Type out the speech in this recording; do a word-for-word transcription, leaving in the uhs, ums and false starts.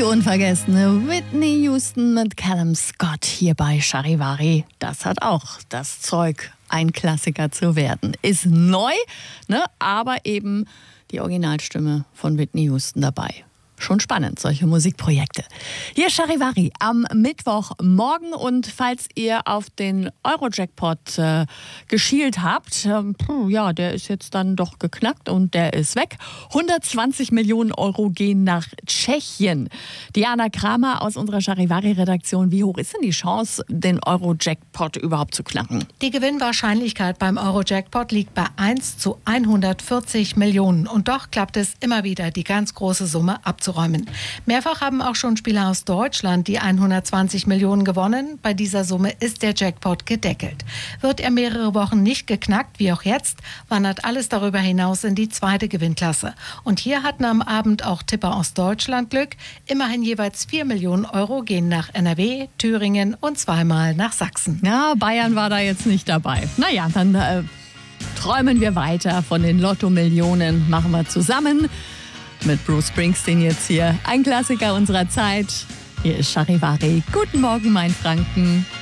unvergessene Whitney Houston mit Callum Scott hier bei Charivari. Das hat auch das Zeug, ein Klassiker zu werden. Ist neu, ne? Aber eben die Originalstimme von Whitney Houston dabei. Schon spannend, solche Musikprojekte. Hier Charivari am Mittwochmorgen. Und falls ihr auf den Euro-Jackpot äh, geschielt habt, äh, ja, der ist jetzt dann doch geknackt und der ist weg. hundertzwanzig Millionen Euro gehen nach Tschechien. Diana Kramer aus unserer Charivari-Redaktion. Wie hoch ist denn die Chance, den Euro-Jackpot überhaupt zu knacken? Die Gewinnwahrscheinlichkeit beim Euro-Jackpot liegt bei eins zu hundertvierzig Millionen. Und doch klappt es immer wieder, die ganz große Summe abzuräumen. Mehrfach haben auch schon Spieler aus Deutschland die hundertzwanzig Millionen gewonnen. Bei dieser Summe ist der Jackpot gedeckelt. Wird er mehrere Wochen nicht geknackt, wie auch jetzt, wandert alles darüber hinaus in die zweite Gewinnklasse. Und hier hatten am Abend auch Tipper aus Deutschland Glück. Immerhin jeweils vier Millionen Euro gehen nach N R W, Thüringen und zweimal nach Sachsen. Ja, Bayern war da jetzt nicht dabei. Naja, dann äh, träumen wir weiter von den Lotto-Millionen. Machen wir zusammen. Mit Bruce Springsteen jetzt hier. Ein Klassiker unserer Zeit. Hier ist Charivari. Guten Morgen, mein Franken.